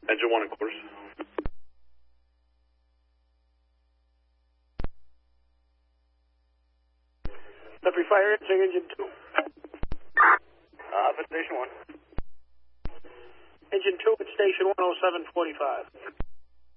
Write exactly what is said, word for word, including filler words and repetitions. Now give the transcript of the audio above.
Engine one and quarters. Lefty fire, say engine two. Uh, for station one. Engine two at station one oh seven forty-five.